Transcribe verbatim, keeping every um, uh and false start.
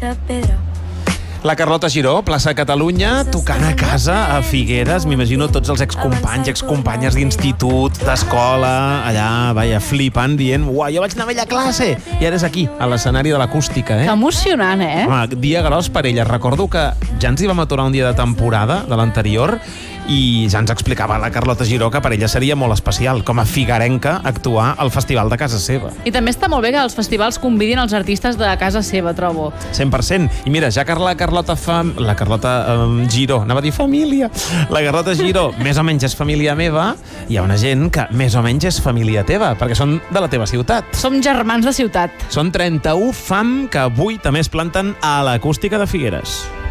Plaça Pedro. La Carlota Giró, plaça Catalunya, tocant a casa a Figueres. M'imagino tots els excompanys, excompanyes d'institut, d'escola, allà, vaja, flipant, dient uau, jo vaig anar a bella classe! I ara és aquí, a l'escenari de l'acústica, eh? Que emocionant, eh? Home, dia gros per ella. Recordo que ja ens hi vam aturar un dia de temporada de l'anterior i ja ens explicava la Carlota Giró que per ella seria molt especial, com a figuerenca, actuar al festival de casa seva. I també està molt bé que els festivals convidin els artistes de casa seva, trobo. cent per cent. I mira, ja que la Carlota fa... La Carlota um, Giró, anava a dir família. La Carlota Giró més o menys és família meva, hi ha una gent que més o menys és família teva, perquè són de la teva ciutat. Som germans de ciutat. Són trenta-u fam que avui també es planten a l'acústica de Figueres.